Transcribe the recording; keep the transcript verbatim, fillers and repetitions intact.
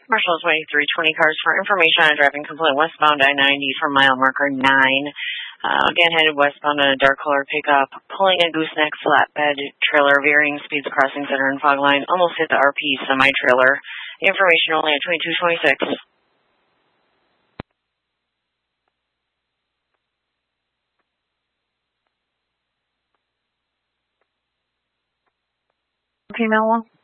Marshall twenty-three twenty cars for information on driving complaint westbound I ninety from mile marker nine. Uh, again, headed westbound in a dark color pickup, pulling a gooseneck flatbed trailer, varying speeds crossing center and fog line, almost hit the R P semi-trailer. Information only at twenty-two twenty-six. Female one.